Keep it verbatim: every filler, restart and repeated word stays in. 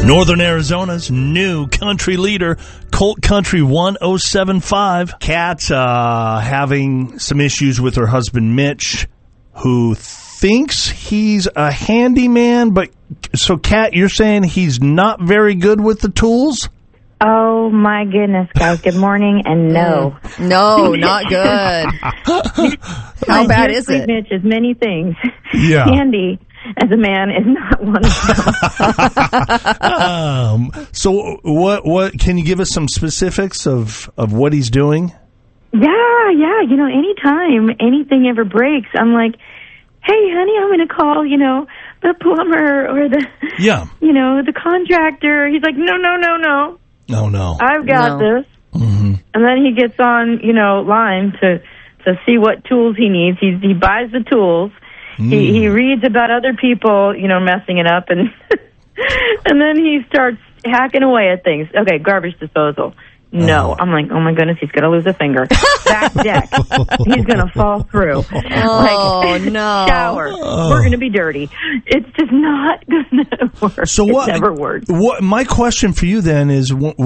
Northern Arizona's new country leader, Colt Country one oh seven point five. Kat uh, having some issues with her husband, Mitch, who thinks he's a handyman. But so, Kat, you're saying he's not very good with the tools? Oh, my goodness, guys. Good morning, and no. No, not good. How bad is it? Mitch is many things. Yeah. Handy as a man is not one of them. um, so what, what, can you give us some specifics of, of what he's doing? Yeah, yeah. You know, anytime anything ever breaks, I'm like, hey, honey, I'm going to call, you know, the plumber or the, yeah. you know, the contractor. He's like, no, no, no, no. No, no. I've got No. this. Mm-hmm. And then he gets on, you know, line to to see what tools he needs. He he buys the tools. Mm. He he reads about other people, you know, messing it up, and and then he starts hacking away at things. Okay, garbage disposal. No, Oh. I'm like, oh my goodness, he's gonna lose a finger. Back deck, he's gonna fall through. Oh, like, no. Shower, Oh. we're gonna be dirty. It's just not gonna work. So what? It never works. What? My question for you then is, what